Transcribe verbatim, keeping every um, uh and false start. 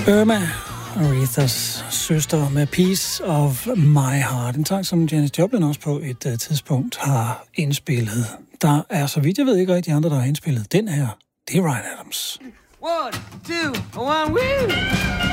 Irma, Arethas søster med Piece of My Heart. En sang, som Janis Joplin også på et uh, tidspunkt har indspillet. Der er, så vidt jeg ved, ikke rigtig andre, der har indspillet den her. Det er Ryan Adams. One, two, one, woo!